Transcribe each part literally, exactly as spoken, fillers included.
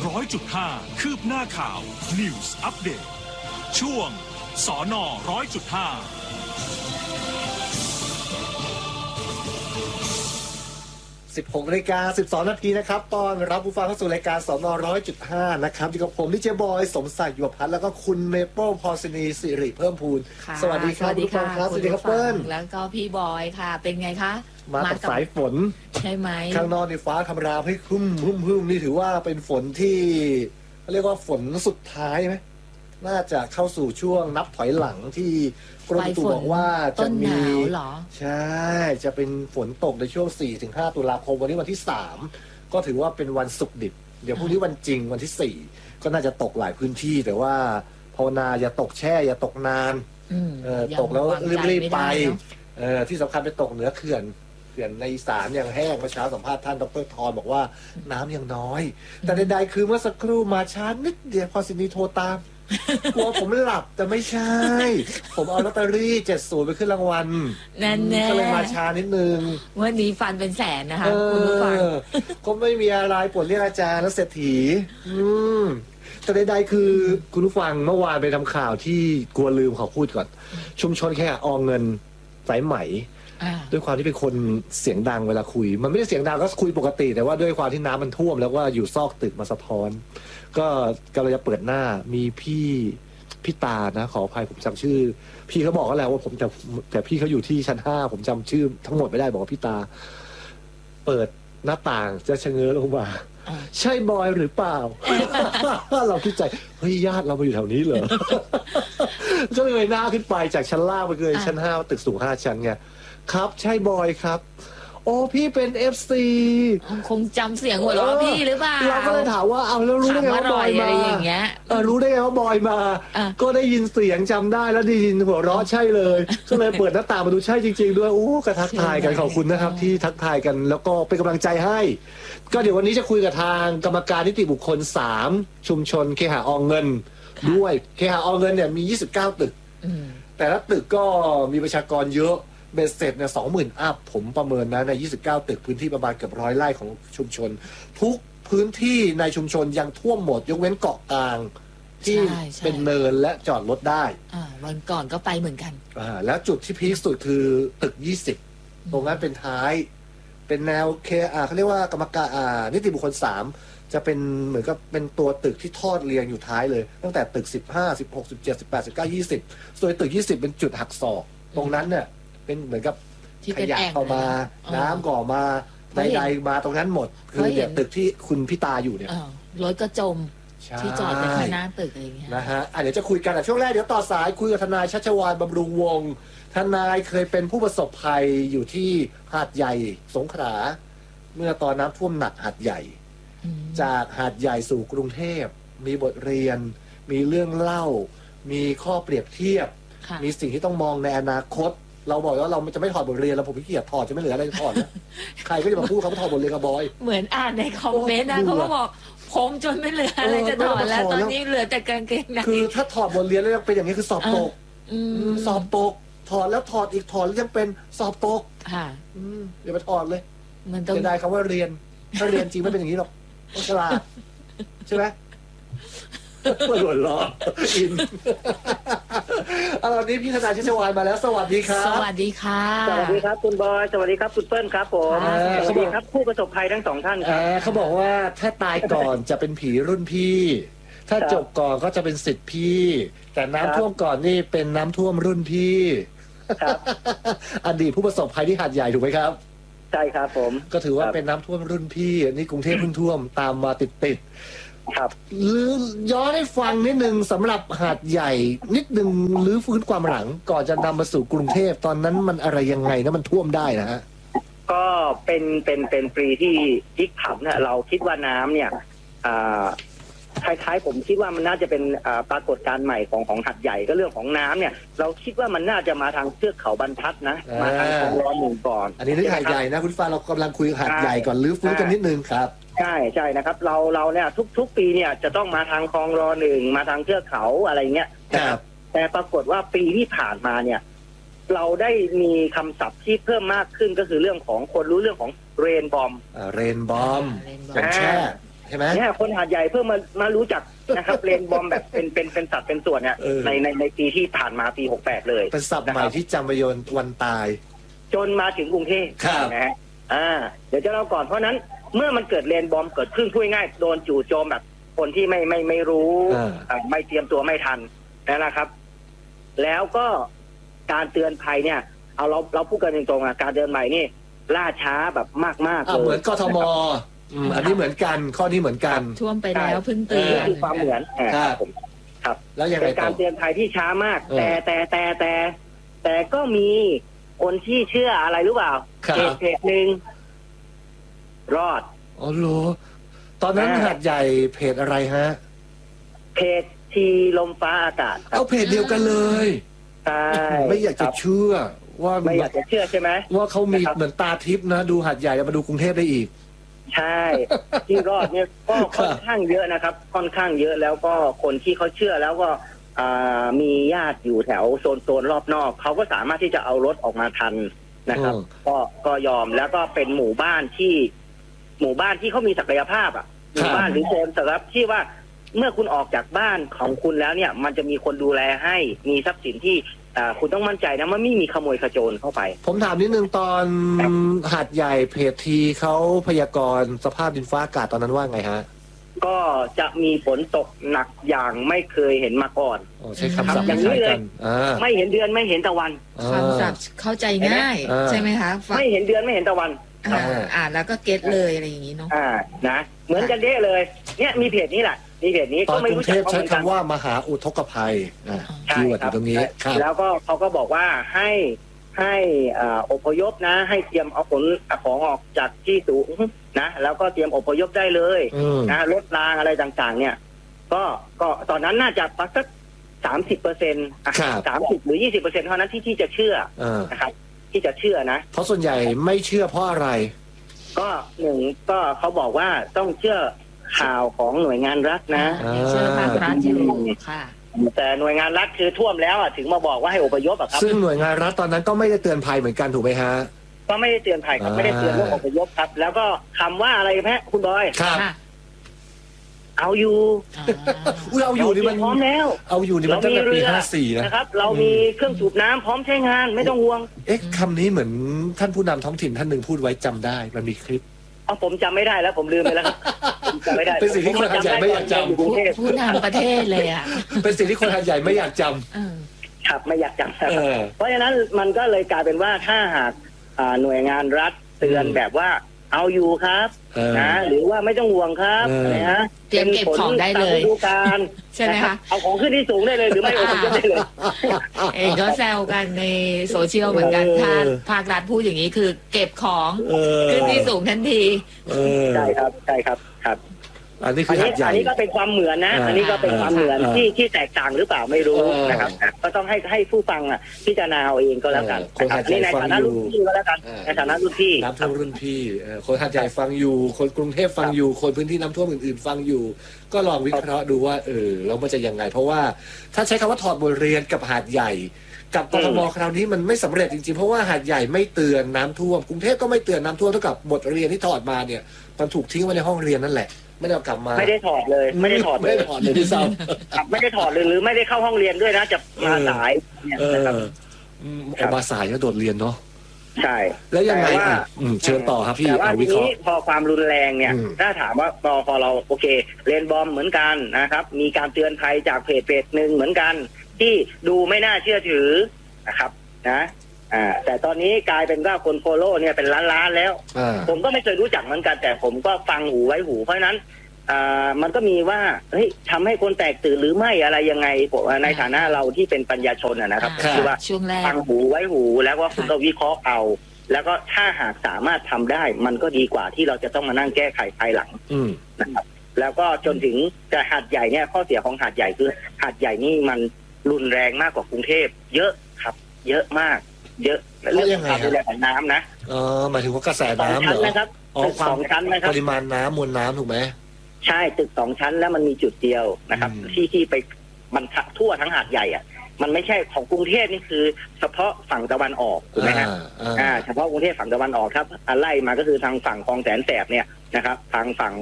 ร้อยจุดห้าคืบหน้าข่าว News Update ช่วงสน.ร้อยจุดห้าสิบหกนาฬิกาสิบสองนาทีนะครับตอนรับผู้ฟังเข้าสู่รายการสน.ร้อยจุดห้านะครับอยู่กับผมดิเจบอยสมศักดิ์หยวกพัฒน์แล้วก็คุณเมเปิลพอสินีสิริเพิ่มพูนสวัสดีครับผู้ฟังครับสวัสดีครับเปิ้ลแล้วก็พี่บอยค่ะเป็นไงคะมากับสายฝนใช่ไหมข้างนอกในฟ้าคำรามให้คลุ้มพึ่มพึ่มนี่ถือว่าเป็นฝนที่เรียกว่าฝนสุดท้ายไหมน่าจะเข้าสู่ช่วงนับถอยหลังที่กรมอุตุบอกว่าจะมีใช่จะเป็นฝนตกในช่วง สี่ถึงห้า ตุลาคมวันนี้วันที่สามก็ถือว่าเป็นวันศุกร์ดิบเดี๋ยวพรุ่งนี้วันจริงวันที่สี่ก็น่าจะตกหลายพื้นที่แต่ว่าภาวนาอย่าตกแช่อย่าตกนานเออตกแล้วรีบๆไปเออที่สำคัญไปตกเหนือเขื่อนเขื่อนในอีสานยังแห้งเมื่อเช้าสัมภาษณ์ท่านดร.ทรบอกว่าน้ำยังน้อยแต่ใดๆคือเมื่อสักครู่มาช้านิดเดียวพอสินีโทรตามกลัวผมหลับแต่ไม่ใช่ผมเอาลอตเตอรี่เจ็ดสิบไปขึ้นรางวัลนั่นแน่ก็เลยมาช้านิดนึงวันนี้ฟันเป็นแสนนะคะคุณผู้ฟังก็ไม่มีอะไรปวดเรียกอาจารย์แล้วเศรษฐีอืมแต่ใดๆคือคุณผู้ฟังเมื่อวานไปทำข่าวที่กลัวลืมขอพูดก่อนชุมชนแค่ออเงินสายไหมด้วยความที่เป็นคนเสียงดังเวลาคุยมันไม่ได้เสียงดังก็คุยปกติแต่ว่าด้วยความที่น้ำมันท่วมแล้วว่าอยู่ซอกตึกมาสะท้อนก็กำลังจะเปิดหน้ามีพี่พี่ตานะขออภัยผมจำชื่อพี่เขาบอกก็แล้วว่าผมจะแต่พี่เขาอยู่ที่ชั้นห้าผมจำชื่อทั้งหมดไม่ได้บอกว่าพี่ตาเปิดหน้าต่างจะชะเง้อลงมาใช่บอยหรือเปล่า เราคิดใจเฮ้ยญาติเรามาอยู่แถวนี้เหรอ ก็เลยหน้าขึ้นไปจากชั้นล่างไปเลยชั้นห้าตึกสูงห้าชั้นไงครับใช่บอยครับโอ้พี่เป็น เอฟ ซีคงจำเสียงหัวเราะพี่หรือเปล่าเราก็เลยถามว่าเอาแล้วรู้ได้ไงว่าบอยมาอย่างเงี้ยเออรู้ได้ไงว่าบอยมาก็ได้ยินเสียงจำได้แล้วได้ยินหัวเราะใช่เลยก็เลยเปิดหน้าต่างมาดูใช่จริงๆด้วยโอ้กระทักทายกันขอบคุณนะครับที่ทักทายกันแล้วก็เป็นกำลังใจให้ก็เดี๋ยววันนี้จะคุยกับทางกรรมการนิติบุคคลสามชุมชนเคหะอเงินด้วยเคหะอเงินเนี่ยมียี่สิบเก้าตึกแต่ละตึกก็มีประชากรเยอะเบสเสร็จเนี่ยสองหมื่นอัพผมประเมินนะในยี่สิบเก้าตึกพื้นที่ประมาณเกือบร้อยไร่ของชุมชนทุกพื้นที่ในชุมชนยังท่วมหมดยกเว้นเกาะกลางที่เป็นเนินและจอดรถได้วันก่อนก็ไปเหมือนกันแล้วจุดที่พีคสุดคือตึกยี่สิบตรงนั้นเป็นท้ายเป็นแนวเคอาเขาเรียกว่ากรรมการนิติบุคคลสามจะเป็นเหมือนกับเป็นตัวตึกที่ทอดเรียงอยู่ท้ายเลยตั้งแต่ตึกสิบห้า สิบหก สิบเจ็ด สิบแปด สิบเก้า ยี่สิบส่วนตึกยี่สิบเป็นจุดหักศอกตรงนั้นเนี่ยเป็นเหมือนกับขยะเข้ามาน้ำก่อมาใดๆมาตรงนั้นหมดคือเนี่ยตึกที่คุณพี่ตาอยู่เนี่ยรถก็จมที่จอดในข้างหน้าตึกอะไรอย่างเงี้ยนะฮะเดี๋ยวจะคุยกันแต่ช่วงแรกเดี๋ยวต่อสายคุยกับทนายชัชวาลบำรุงวงศ์ทนายเคยเป็นผู้ประสบภัยอยู่ที่หาดใหญ่สงขลาเมื่อตอนน้ำท่วมหนักหาดใหญ่จากหาดใหญ่สู่กรุงเทพมีบทเรียนมีเรื่องเล่ามีข้อเปรียบเทียบมีสิ่งที่ต้องมองในอนาคตเราบอกว่าเราจะไม่ถอดบทเรียนเราผมไม่เกียดถอดจะไม่เหลืออะไรถอดนะใครก็จะมาพูดเขาถอดบทเรียนกับบอยเหมือนอ่านในคอมเมนต์นะเขาก็บอกผมจนไม่เหลืออะไรจะถอดแล้วตอนนี้เหลือแต่กางเกงในคือถ้าถอดบทเรียนแล้วยังเป็นอย่างนี้คือสอบตกสอบตกถอดแล้วถอดอีกถอดแล้วยังเป็นสอบตกค่ะอย่าไปถอดเลยมันต้องจะได้คำว่าเรียนถ้าเรียนจริงไม่เป็นอย่างนี้หรอกต้องฉลาดใช่ไหมเปิดหัวล้ออินเอาตอนนี้พี่ธนาชัชวาลมาแล้วสวัสดีครับสวัสดีค่ะสวัสดีครับคุณบอยสวัสดีครับคุณเปิ้ลครับผมสวัสดีครับผู้ประสบภัยทั้งสองท่านครับเขาบอกว่าถ้าตายก่อนจะเป็นผีรุ่นพี่ถ้าจบก่อนก็จะเป็นศิษย์พี่แต่น้ำท่วมก่อนนี่เป็นน้ำท่วมรุ่นพี่อดีตผู้ประสบภัยที่หาดใหญ่ถูกไหมครับใช่ครับผมก็ถือว่าเป็นน้ำท่วมรุ่นพี่นี่กรุงเทพเพิ่งท่วมตามมาติดครับหรือย้อนให้ฟังนิดนึงสำหรับหาดใหญ่นิดนึงหรือฟื้นความหลังก่อนจะนำมาสู่กรุงเทพตอนนั้นมันอะไรยังไงนะมันท่วมได้นะฮะก็เป็นเป็นเป็นปีที่พลิกผันนะเราคิดว่าน้ำเนี่ยคล้ายๆผมคิดว่ามันน่าจะเป็นปรากฏการณ์ใหม่ของของหาดใหญ่ก็เรื่องของน้ำเนี่ยเราคิดว่ามันน่าจะมาทางเทือกเขาบรรทัดนะมาทางคลองร้อนหนึ่งก่อนอันนี้เรื่องหาดใหญ่นะคุณฟ้าเรากำลังคุยหาดใหญ่ก่อนหรือฟื้นกันนิดนึงครับใช่ใช่นะครับเราเราเนี่ยทุกทุกปีเนี่ยจะต้องมาทางคลองรอหนึ่งมาทางเทือกเขาอะไรเงี้ยนะครับแต่ปรากฏว่าปีที่ผ่านมาเนี่ยเราได้มีคำศัพท์ที่เพิ่มมากขึ้นก็คือเรื่องของคนรู้เรื่องของเรนบอมเรนบอมฝนแช่ใช่ไหมเนี่ยคนหาดใหญ่เพิ่งมามารู้จักนะครับเลนบอมแบบเป็นเป็นเป็นสัตว์เป็นส่วนเนี่ยในในในปีที่ผ่านมาปีหกแปดเลยเป็นศัพท์ใหม่ที่จำประโยชน์วันตายจนมาถึงกรุงเทพนะฮะอ่าเดี๋ยวจะเล่าก่อนเพราะนั้นเมื่อมันเกิดเลนบอมเกิดขึ้นพูดง่ายโดนจู่โจมแบบคนที่ไม่ไม่ไม่รู้ไม่เตรียมตัวไม่ทันนะครับแล้วก็การเตือนภัยเนี่ยเอาเราเราพูดกันตรงๆอ่ะการเตือนภัยนี่ล่าช้าแบบมากๆเลยเหมือนกทมอันนี้เหมือนกันข้อนี้เหมือนกันท่วมไปแล้วเพิ่งเตือนคือความเหมือนครับครับแล้วยังไงเป็นการเตือนภัยที่ช้ามากแต่แต่แต่แต่แต่ก็มีคนที่เชื่ออะไรรู้เปล่าเพจเพจหนึ่งรอดอ๋อเหรอตอนนั้นหาดใหญ่เพจอะไรฮะเพจทีลมฟ้าอากาศเอาเพจเดียวกันเลยใช่ไม่อยากจะเชื่อว่าไม่อยากจะเชื่อใช่ไหมว่าเขามีเหมือนตาทิพย์นะดูหาดใหญ่แล้วมาดูกรุงเทพได้อีกใช่ที่รอดเนี่ยก็ค่อนข้างเยอะนะครับค่อนข้างเยอะแล้วก็คนที่เขาเชื่อแล้วก็มีญาติอยู่แถวโซนโซนรอบนอกเขาก็สามารถที่จะเอารถออกมาทันนะครับก็ก็ยอมแล้วก็เป็นหมู่บ้านที่หมู่บ้านที่เขามีศักยภาพอ่ะหมู่บ้านหรือโซนสำหรับที่ว่าเมื่อคุณออกจากบ้านของคุณแล้วเนี่ยมันจะมีคนดูแลให้มีทรัพย์สินที่คุณต้องมั่นใจนะว่าไม่มีขโมยขโจรเข้าไปผมถามนิดนึงตอนหาดใหญ่เพจทีเขาพยากรณ์สภาพดินฟ้าอากาศตอนนั้นว่าไงฮะก็จะมีฝนตกหนักอย่างไม่เคยเห็นมาก่อนใช้คำศัพท์อย่างนี้เลยไม่เห็นเดือนไม่เห็นตะวันคำศัพท์เข้าใจง่ายใช่ไหมคะไม่เห็นเดือนไม่เห็นตะวันอ่าแล้วก็เก็ตเลยอะไรอย่างนี้เนาะอ่านะเหมือนกันเด้เลยเนี่ยมีเพจนี้แหละมีเพจนี้ก็ไม่รู้จักใช้คำว่ามหาอุทกภัยคีย์เวิร์ดตรงนี้แล้วก็เขาก็บอกว่าให้ให้อพยพนะให้เตรียมเอาขนของออกจากที่สูงนะแล้วก็เตรียมอพยพได้เลยนะรถรางอะไรต่างๆเนี่ยก็ก็ตอนนั้นน่าจะสักสามสิบเปอร์เซ็นต์สามสิบหรือยี่สิบเปอร์เซ็นต์เท่านั้นที่ที่จะเชื่อนะครับที่จะเชื่อนะเพราะส่วนใหญ่ไม่เชื่อเพราะอะไรก็หนึ่งก็เขาบอกว่าต้องเชื่อข่าวของหน่วยงานรัฐนะเชื่อภาครัฐอยู่ค่ะแต่หน่วยงานรัฐคือท่วมแล้วอ่ะถึงมาบอกว่าให้อพยพอ่ะครับซึ่งหน่วยงานรัฐตอนนั้นก็ไม่ได้เตือนภัยเหมือนกันถูกไหมฮะก็ไม่ได้เตือนภัยครับไม่ได้เตือนเรื่องอพยพครับแล้วก็คำว่าอะไรแม่คุณบอยครับเอาอยู่อุ้ยเอาอยู่นี่มันพร้อมแล้วเอาอยู่นี่มันตั้งแต่ปีห้าสี่นะครับเรามีเครื่องสูบน้ำพร้อมใช้งานไม่ต้องห่วงเอ๊ะคำนี้เหมือนท่านผู้นำท้องถิ่นท่านหนึ่งพูดไว้จำได้มันมีคลิปอ๋อผมจำไม่ได้แล้วผมลืมไปแล้วครับจำไม่ได้เป็นสิ่งที่คนหาดใหญ่ไม่อยากจำผู้นำประเทศเลยอ่ะเป็นสิ่งที่คนหาดใหญ่ไม่อยากจำครับไม่อยากจำเพราะฉะนั้นมันก็เลยกลายเป็นว่าถ้าหากหน่วยงานรัฐเตือนแบบว่าเอาอยู่ครับนะหรือว่าไม่ต้องห่วงครับนะฮะเตรียมเก็บของได้เลยดูการใช่ไหมคะเอาของขึ้นที่สูงได้เลยหรือไม่เอาขึ้นได้เลยเองก็แซวกันในโซเชียลเหมือนกันถ้าภาครัฐพูดอย่างนี้คือเก็บของขึ้นที่สูงทันทีใช่ครับใช่ครับครับอันนี้คือหาดใหญ่อันนี้ก็เป็นความเหมือนนะอันนี้ก็เป็นความเหมือนที่ที่แตกต่างหรือเปล่าไม่รู้นะครับก็ต้องให้ให้ผู้ฟังอ่ะพิจารณาเอาเองก็แล้วกันนี่ในฐานะรุ่นพี่ก็แล้วกันในฐานะรุ่นพี่น้ำท่วมรุ่นพี่คนหาดใหญ่ฟังอยู่คนกรุงเทพฟังอยู่คนพื้นที่น้ำท่วมอื่นๆฟังอยู่ก็ลองวิเคราะห์ดูว่าเออแล้วมันจะยังไงเพราะว่าถ้าใช้คำว่าถอดบทเรียนกับหาดใหญ่กับกทมคราวนี้มันไม่สำเร็จจริงๆเพราะว่าหาดใหญ่ไม่เตือนน้ำท่วมกรุงเทพก็ไม่เตือนน้ำท่วมเท่ากับบทเรียนที่ถอดมาเนี่ยมันถูกทิ้งไว้ในห้องเรียนนั่นแหละไม่ได้กลับมาไม่ได้ถอดเลยไม่ได้ถอดไม่ได้ถอดเลยที่ซ้ำไม่ได้ถอดเลยหรือไม่ได้เข้าห้องเรียนด้วยนะจะมาสายเนี่ยนะครับออกมาสายก็โดดเรียนเนาะใช่แล้วยังไงเชิญต่อครับพี่แต่ว่าทีนี้พอความรุนแรงเนี่ยถ้าถามว่าพอพอเราโอเคเรียนบอมเหมือนกันนะครับมีการเตือนภัยจากเพจเพจหนึ่งเหมือนกันที่ดูไม่น่าเชื่อถือนะครับนะอ่าแต่ตอนนี้กลายเป็นว่าคนโฟโล่เนี่ยเป็นล้านๆแล้วผมก็ไม่เคยรู้จักเหมือนกันแต่ผมก็ฟังหูไว้หูเพราะฉะนั้นอ่ามันก็มีว่าเฮ้ยทำให้คนแตกตื่นหรือไม่อะไรยังไงในฐานะเราที่เป็นปัญญาชนนะครับคือว่าฟังหูไว้หูแล้วว่าคุณก็วิเคราะห์เอาแล้วก็ถ้าหากสามารถทำได้มันก็ดีกว่าที่เราจะต้องมานั่งแก้ไขภายหลังนะครับแล้วก็จนถึงจะหาดใหญ่เนี่ยข้อเสียของหาดใหญ่คือหาดใหญ่นี่มันรุนแรงมากกว่ากรุงเทพเยอะครับเยอะมากเยอะเรื่องความรุนแรงของน้ำนะเออหมายถึงว่ากระแสน้ำเหรอนะครับตึกสองชั้นนะครับปริมาณน้ำมวลน้ำถูกไหมใช่ตึกสองชั้นแล้วมันมีจุดเดียวนะครับที่ที่ไปมันทั่วทั้งหาดใหญ่อ่ะมันไม่ใช่ของกรุงเทพนี่คือเฉพาะฝั่งตะวันออกถูกไหมฮะอ่าเฉพาะกรุงเทพฝั่งตะวันออกครับไล่มาก็คือทางฝั่งคลองแสนแสบเนี่ยนะครับทางฝั่ง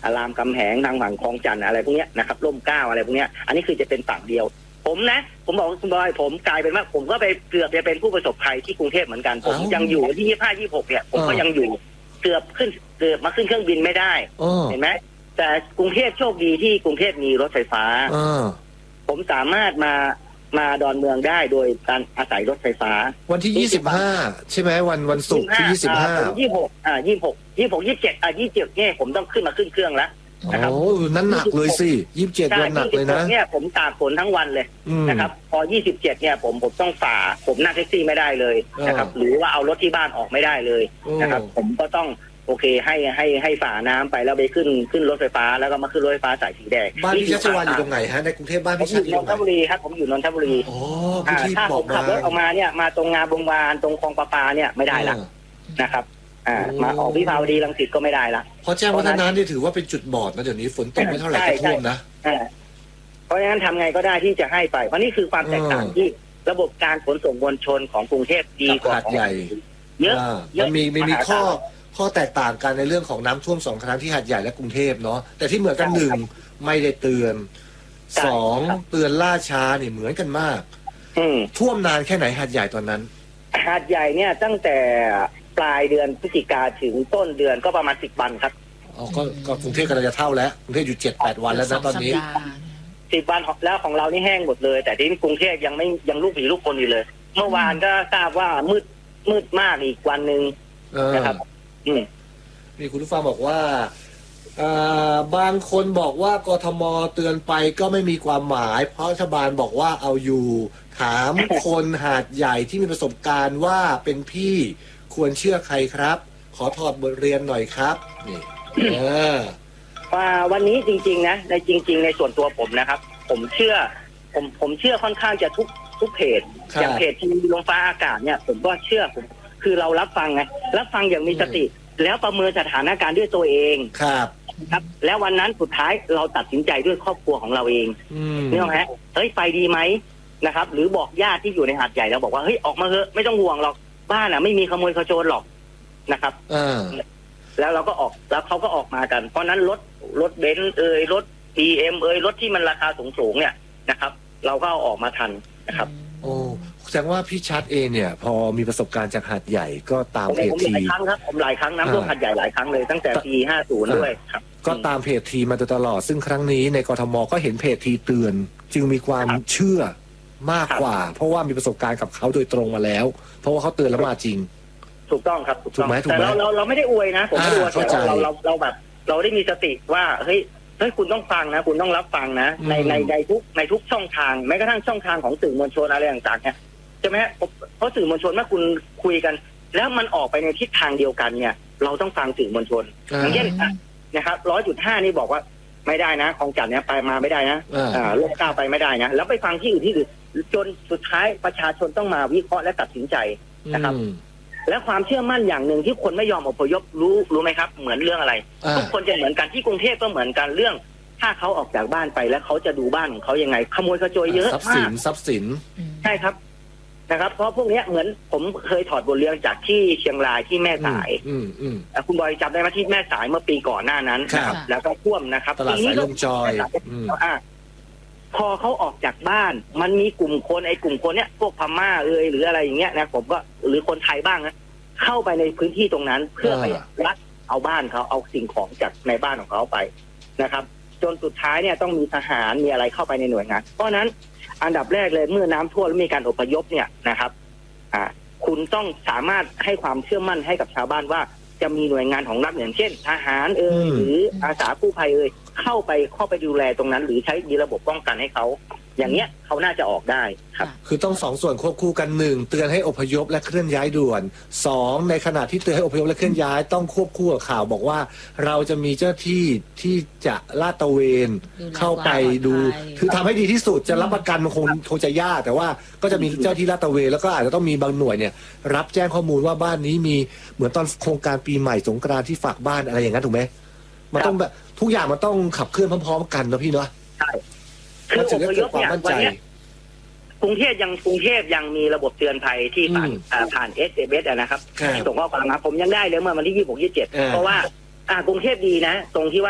อารามคำแหงทางฝั่งคลองจันทน์อะไรพวกเนี้ยนะครับร่มเกล้าอะไรพวกเนี้ยอันนี้คือจะเป็นฝั่งเดียวผมนะผมบอกคุณบอยผมกลายเป็นว่าผมก็ไปเกือบจะเป็นผู้ประสบภัยที่กรุงเทพเหมือนกันผมยังอยู่ที่ยี่สิบห้า ยี่สิบหกเนี่ยผมก็ยังอยู่เกือบขึ้นเกือบมาขึ้นเครื่องบินไม่ได้เห็นไหมแต่กรุงเทพโชคดีที่กรุงเทพมีรถไฟฟ้าผมสามารถมามาดอนเมืองได้โดยการอาศัยรถไฟฟ้าวันที่ยี่สิบห้าใช่ไหมวันวันศุกร์ที่ยี่สิบห้ายี่สิบหกอ่ายี่สิบหกยี่สิบหกยี่สิบเจ็ดอ่ายี่สิบเจ็ดเนี่ยผมต้องขึ้นมาขึ้นเครื่องแล้วนะครับโอ้นั่นหนักเลยสิยี่สิบเจ็ดวันหนักเลยนะเนี่ยผมตากฝนทั้งวันเลยนะครับพอยี่สิบเจ็ดเนี่ยผมผมต้องฝ่าผมนั่งแท็กซี่ไม่ได้เลยนะครับหรือว่าเอารถที่บ้านออกไม่ได้เลยนะครับผมก็ต้องโอเคให้ให้ให้ฝ่าน้ำไปแล้วไปขึ้นขึ้นรถไฟฟ้าแล้วก็มาขึ้นรถไฟฟ้าสายสีแดงบ้านพี่ชัชวาลอยู่ตรงไหนฮะในกรุงเทพบ้านพี่ชัชวาลอยู่นนทบุรีครับผมอยู่นนทบุรีอ๋อถ้าผมขับรถออกมาเนี่ยมาตรงงานบงวานตรงคลองประปาเนี่ยไม่ได้ละนะครับอ่ามาออกวิภาวดีรังสิตก็ไม่ได้ละเพราะแจ้งวัฒนะนี่ถือว่าเป็นจุดบอดนะเดี๋ยวนี้ฝนตกไม่เท่าไหร่ก็ท่วมนะเพราะฉะนั้นทำไงก็ได้ที่จะให้ไปเพราะนี่คือความแตกต่างที่ระบบการขนส่งมวลชนของกรุงเทพดีกว่าหาดใหญ่เยอะมันมีมีข้อข้อแตกต่างกันในเรื่องของน้ำท่วมสองครั้งที่หาดใหญ่และกรุงเทพเนาะแต่ที่เหมือนกันหนึ่งไม่ได้เตือนสองเตือนล่าช้านี่เหมือนกันมากท่วมนานแค่ไหนหาดใหญ่ตอนนั้นหาดใหญ่เนี่ยตั้งแต่ปลายเดือนพฤศจิกาถึงต้นเดือนก็ประมาณสิบวันครับอ๋อก็ก็กรุงเทพกำลังจะเท่าแล้วกรุงเทพอยู่เจ็ดแปดวันแล้วนะตอนนี้สิบวันแล้วของเรานี่แห้งหมดเลยแต่ที่กรุงเทพยังไม่ยังลูกผีลูกคนอยู่เลยเมื่อวานก็ทราบว่ามืดมืดมากอีกวันหนึ่งนะครับมีคุณผู้ฟังบอกว่าบางคนบอกว่ากทมเตือนไปก็ไม่มีความหมายเพราะรัฐบาลบอกว่าเอาอยู่ถามคนหาดใหญ่ที่มีประสบการณ์ว่าเป็นพี่ควรเชื่อใครครับขอถอดบทเรียนหน่อยครับนี่เออว่าวันนี้จริงๆนะในจริงๆในส่วนตัวผมนะครับผมเชื่อผมผมเชื่อค่อนข้างจะทุกทุกเพจอย่างเพจทีวีลมฟ้าอากาศเนี่ยผมก็เชื่อผมคือเรารับฟังไงรับฟังอย่างมีสติแล้วประเมินสถานการณ์ด้วยตัวเองครับครับแล้ววันนั้นสุดท้ายเราตัดสินใจด้วยครอบครัวของเราเองนี่ฮะเฮ้ยไปดีไหมนะครับหรือบอกญาติที่อยู่ในหาดใหญ่เราบอกว่าเฮ้ยออกมาเถอะไม่ต้องห่วงหรอกบ้านอ่ะไม่มีขโมยขโจรหรอกนะครับแล้วเราก็ออกแล้วเขาก็ออกมากันเพราะนั้นรถรถเบนซ์เอ่ยรถ บี เอ็ม เอ่ยรถที่มันราคาสูงๆเนี่ยนะครับเราก็เอาออกมาทันนะครับโอ้แสดงว่าพี่ชัดเองเนี่ยพอมีประสบการณ์จากหาดใหญ่ก็ตามเพจทีหลายครั้งครับผมหลายครั้งน้ำท่วมหาดใหญ่หลายครั้งเลยตั้งแต่ปีห้าสิบด้วยครับก็ตามเพจทีมาตลอดซึ่งครั้งนี้ในกทมก็เห็นเพจทีเตือนจึงมีความเชื่อมากกว่าเพราะว่ามีประสบการณ์กับเขาโดยตรงมาแล้วเพราะว่าเขาเตือนแล้วมาจริงถูกต้องครับถูกไหมแต่เราเราเราไม่ได้อวยนะผมไม่ได้อวยแต่เราเราเราแบบเราได้มีสติว่าเฮ้ยเฮ้ยคุณต้องฟังนะคุณต้องรับฟังนะในในในทุกในทุกช่องทางแม้กระทั่งช่องทางของสื่อมวลชนอะไรต่างๆเนี่ยใช่ไหมเพราะสื่อมวลชนเมื่อคุณคุยกันแล้วมันออกไปในทิศทางเดียวกันเนี่ยเราต้องฟังสื่อมวลชนอย่างเช่นนะครับร้อยจุดห้านี่บอกว่าไม่ได้นะของจันเนี่ยไปมาไม่ได้นะอ่าลูกก้าวไปไม่ได้นะแล้วไปฟังที่อื่นที่อื่นจนสุดท้ายประชาชนต้องมาวิเคราะห์และตัดสินใจนะครับและความเชื่อมั่นอย่างหนึ่งที่คนไม่ยอมอพยพรู้รู้ไหมครับเหมือนเรื่องอะไรทุกคนจะเหมือนกันที่กรุงเทพก็เหมือนกันเรื่องถ้าเขาออกจากบ้านไปแล้วเขาจะดูบ้านของเขายังไงขโมยขโจรเยอะมากทรัพย์สินทรัพย์สินใช่ครับนะครับเพราะพวกนี้เหมือนผมเคยถอดบทเรียนจากที่เชียงรายที่แม่สายคุณบอยจำได้ไหมที่แม่สายเมื่อปีก่อนหน้านั้นนะครับแล้วก็ท่วมนะครับตลาดสายลมจอยพอเขาออกจากบ้านมันมีกลุ่มคนไอ้กลุ่มคนเนี้ยพวกพม่าเอ่ยหรืออะไรอย่างเงี้ยนะผมก็หรือคนไทยบ้างนะเข้าไปในพื้นที่ตรงนั้นเพื่อไปลักเอาบ้านเขาเอาสิ่งของจากในบ้านของเขาไปนะครับจนสุดท้ายเนี่ยต้องมีทหารมีอะไรเข้าไปในหน่วยงานเพราะนั้นอันดับแรกเลยเมื่อน้ำท่วมแล้วมีการอพยพเนี่ยนะครับอ่าคุณต้องสามารถให้ความเชื่อมั่นให้กับชาวบ้านว่าจะมีหน่วยงานของรัฐอย่างเช่นทหารเอ่ยหรืออาสากู้ภัยเอ่ยเข้าไปเข้าไปดูแลตรงนั้นหรือใช้มีระบบป้องกันให้เขาอย่างเนี้ยเขาน่าจะออกได้ครับคือต้องสองส่วนควบคู่กันหนึ่งเตือนให้อพยพและเคลื่อนย้ายด่วนสองในขณะที่เตือนให้อพยพและเคลื่อนย้ายต้องควบคู่กับข่าวบอกว่าเราจะมีเจ้าที่ที่จะลาดตระเวนเข้าไปดูคือทำให้ดีที่สุดจะรับประกันมันคงคงจะยากแต่ว่าก็จะมีเจ้าที่ลาดตระเวนแล้วก็อาจจะต้องมีบางหน่วยเนี่ยรับแจ้งข้อมูลว่าบ้านนี้มีเหมือนตอนโครงการปีใหม่สงกรานต์ที่ฝากบ้านอะไรอย่างนั้นถูกไหมมันต้องแบบทุกอย่างมันต้องขับเคลื่อนพร้อมๆกันนะพี่เนาะใช่คืออพยพเนี่ยวันนี้กรุงเทพยังกรุงเทพยังมีระบบเตือนภัยที่ผ่านผ่าน เอส เอ็ม เอส นะครับส่งข้อความมาผมยังได้เลยเมื่อวันที่ยี่สิบหก ยี่สิบเจ็ดเพราะว่าอ่ากรุงเทพดีนะตรงที่ว่า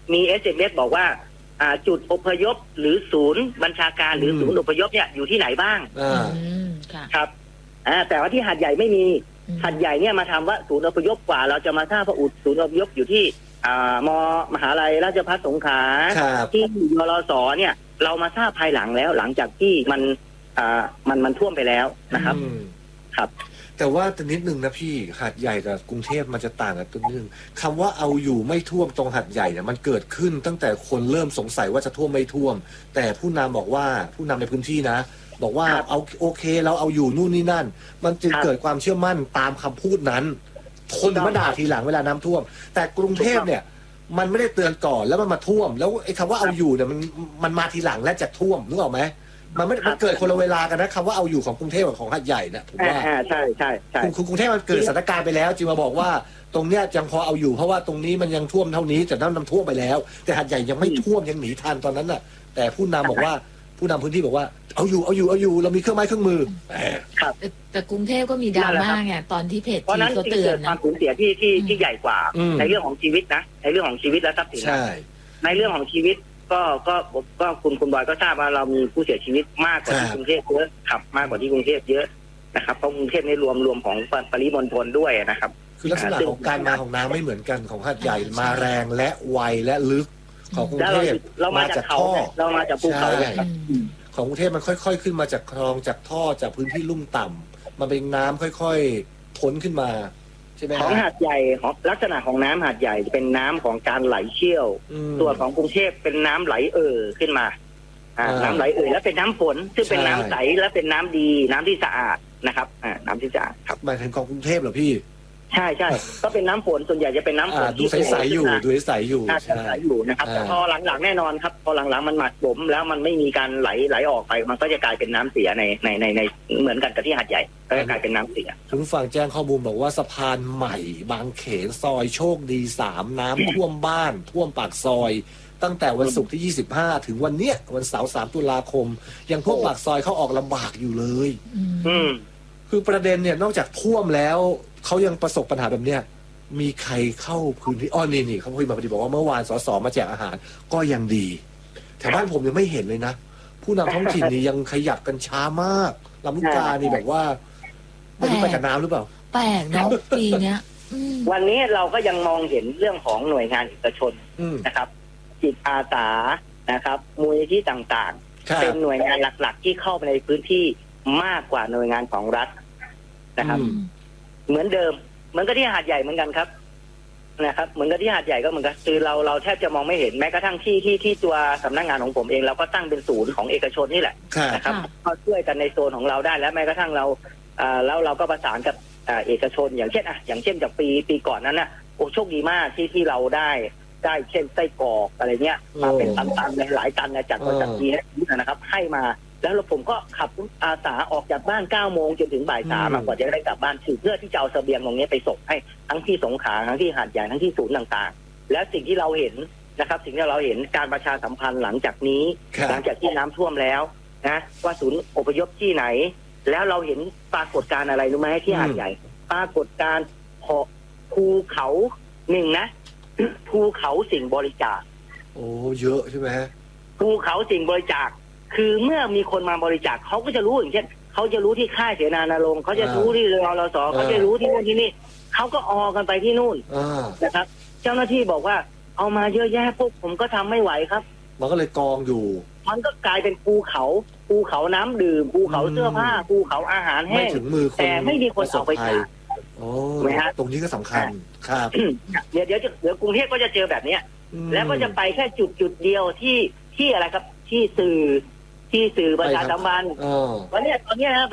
มี เอส เอ็ม เอส บอกว่าอ่าจุดอพยพหรือศูนย์บัญชาการหรือศูนย์อพยพเนี่ยอยู่ที่ไหนบ้างอ่าอืมค่ะครับอ่าแต่ว่าที่หาดใหญ่ไม่มีอืมหาดใหญ่เนี่ยมาทำว่าศูนย์อพยพกว่าเราจะมาทราบว่าอุดศูนย์อพยพอยู่ที่อ่ามมหาลัยราชภัฏสงขลาครับที่ยรสเนี่ยเรามาทราบภายหลังแล้วหลังจากที่มันอ่ามันมันท่วมไปแล้วนะครับอืมครับแต่ว่าแต่นิดนึงนะพี่หาดใหญ่กับกรุงเทพมันจะต่างกันตัวนึงคำว่าเอาอยู่ไม่ท่วมตรงหาดใหญ่เนี่ยมันเกิดขึ้นตั้งแต่คนเริ่มสงสัยว่าจะท่วมไม่ท่วม แต่ผู้นำบอกว่าผู้นำในพื้นที่นะ บอกว่าครับเอาโอเคเราเอาอยู่นู่นนี่นั่น มันจึงครับเกิดความเชื่อมั่นตามคำพูดนั้น คนถึงมาด่าทีหลังเวลาน้ำท่วม แต่กรุงเทพเนี่ย มันไม่ได้เตือนก่อนแล้วมันมาท่วม แล้วไอ้คำว่าเอาอยู่เนี่ยมันมันมาทีหลังและจะท่วมนึกออกไหมมันไม่มันเกิดคนละเวลากันนะคำว่าเอาอยู่ของกรุงเทพกับของหาดใหญ่เนี่ยผมอ่าว่าอ่าใช่ใช่ใช่คุณคุณกรุงเทพมันเกิดสถานการณ์ไปแล้วจึงมาบอกว่าตรงเนี้ยยังพอเอาอยู่เพราะว่าตรงนี้มันยังท่วมเท่านี้แต่น้ำน้ำท่วมไปแล้ว แต่หาดใหญ่ยังไม่ท่วมยังหนีทันตอนนั้นน่ะ แต่ผู้นำบอกว่าผู้นำพื้นที่บอกว่าเอาอยู่เอาอยู่เอาอยู่เรามีเครื่องไม้เครื่องมือแหมแต่แต่กรุงเทพก็มีดราม่าไงตอนที่เพจเพราะทีนั้นเขาจึงเตือเกินดควานะมสูญเสียที่ที่ที่ใหญ่กว่าอืมในเรื่องของชีวิตนะในเรื่องของชีวิตและทรัพย์สินนะใช่ในเรื่องของชีวิตก็ก็ก็คุณคุณบอยก็ทราบว่าเรามีผู้เสียชีวิตมากกว่าที่ครับกรุงเทพเยอะครับมากกว่าที่กรุงเทพเยอะนะครับเพราะกรุงเทพในรวมรวมของปริมณฑลด้วยนะครับคือลักษณะของการมาของน้ำไม่เหมือนกันของหาดใหญ่มาแรงและไวและลึกของกรุงแล้วเทเราพเรามาจากเขาท่อไงเรามาจากภูเขาไงใช่ครับอืมของกรุงเทพมันค่อยๆขึ้นมาจากคลองจากท่อจากพื้นที่ลุ่มต่ำมันเป็นน้ำค่อยๆพ้นขึ้นมาใช่ไหมของฮะหาดใหญ่ของลักษณะของน้ำหาดใหญ่เป็นน้ำของการไหลเชี่ยวอืมส่วนของกรุงเทพเป็นน้ำไหลเอ่อขึ้นมาอ่าอ่าน้ำไหลเอ่อแล้วเป็นน้ำฝนซึ่งเป็นใช่น้ำใสและเป็นน้ำดีน้ำที่สะอาดนะครับอ่าน้ำที่สะอาดครับหมายถึงของกรุงเทพเหรอพี่ใช่ใช่ก็เป็นน้ำฝนส่วนใหญ่จะเป็นน้ำฝอ่าน ดูใสๆอยู่ดูใสๆอยู่น่าจะใช่ไหลอยู่นะครับอ่าแต่พอหลังๆแน่นอนครับพอหลังๆมันหมักหมมแล้วมันไม่มีการไหลไหลออกไป มันก็จะกลายเป็นน้ำเสียในในในในเหมือนกันกับที่หาดใหญ่ก็จะกลายเป็นน้ำเสียคุณผู้ฟังแจ้งข้อมูลบอกว่าสะพานใหม่บางเขนซอยโชคดีสามน้ำท่วมบ้าน ท่วมปากซอย ตั้งแต่วันศุกร์ที่ยี่สิบห้าถึงวันเนี้ยวันเสาร์สามตุลาคม ยังท่วมปากซอยเข้าออกลำบากอยู่เลยอืมอืมคือประเด็นเนี่ยนอกจากท่วมแล้วเขายังประสบปัญหาแบบเนี้ยมีใครเข้าพื้นที่อ้อนี่นี่เขาคุยมาพอดีบอกว่าเมื่อวานสสมาแจกอาหาร ก็ยังดีแถวบ้านผมยังไม่เห็นเลยนะ ผู้นำท้องถิ่นนี่ยังขยับกันช้ามากลำลูกกานี่แบบว่าไม่รู้ไปกับน้ำหรือเปล่าแปลกเนาะปีเนี้ยอืมวันนี้เราก็ยังมองเห็นเรื่องของหน่วยงานเอกชนอืมนะครับ จิตอาสานะครับมูลนิธิต่างครัๆบเป็นหน่วยงานหลักๆ ที่เข้าไปในพื้นที่มากกว่าหน่วยงานของรัฐนะครับอืมเหมือนเดิม เหมือนกับที่หาดใหญ่เหมือนกันครับนะครับ เหมือนกับที่หาดใหญ่ก็เหมือนกันคือเราเราแทบจะมองไม่เห็นแม้กระทั่งที่ที่ที่ตัวสำนักงานของผมเองเราก็ตั้งเป็นศูนย์ของเอกชนนี่แหละครับนะครับค่ะก็ช่วยกันในโซนของเราได้และแม้กระทั่งเราอ่าแล้วเราก็ประสานกับอ่าเอกชนอย่างเช่นอ่ะอย่างเช่นจากปีปีก่อนนั้นน่ะโอ้โชคดีมากที่ที่เราได้ได้เช่นไส้กรอกอะไรเงี้ยมาเป็นตันๆในหลายตันนะจากบริษัทดีนะครับ ให้มาแล้วผมก็ขับอาสาออกจากบ้านเก้าโมงจนถึงบ่ายสามกว่าจะได้กลับบ้านคือเพื่อที่จะเอาเสบียงตรงนี้ไปส่งให้ทั้งที่สงขลาทั้งที่หาดใหญ่ทั้งที่ศูนย์ต่างๆ แล้วสิ่งที่เราเห็นนะครับ สิ่งที่เราเห็นการประชาสัมพันธ์หลังจากนี้ครับหลังจากที่น้ำท่วมแล้วนะว่าศูนย์อพยพที่ไหน แล้วเราเห็นปรากฏการณ์อะไรรู้ไหมที่หาดใหญ่ ปรากฏการณ์หอภูเขาหนึ่งนะ ภูเขาสิ่งบริจาคโอ้เยอะใช่ไหมฮะภูเขาสิ่งบริจาค คือเมื่อมีคนมาบริจาคเขาก็จะรู้อย่างเช่นเขาจะรู้ที่ค่ายเสนานารงค์เขาจะรู้ที่เรือรสเขาจะรู้ที่นู่นที่นี่เขาก็ออกันไปที่นู่นอ่านะครับ เจ้าหน้าที่บอกว่าเอามาเยอะแยะพวกผมก็ทำไม่ไหวครับมันก็เลยกองอยู่มันก็กลายเป็นภูเขาภูเขาน้ำดื่มภูเขาเสื้อผ้าภูเขาอาหารไม่แห้งถึงมือคนแต่ไม่มีคนเอาไประสบภัยขายโอ้ไหมฮะตรงนี้ก็สำคัญครับเดี๋ยวเดี๋ยวจะเดี๋ยวกรุงเทพก็จะเจอแบบเนี้ยอืมแล้วก็จะไปแค่จุดจุดเดียวที่ที่อะไรครับ ที่สื่อที่สื่อประชาสัมพันธ์อ๋อวันเนี้ยตอนเนี้ยนะ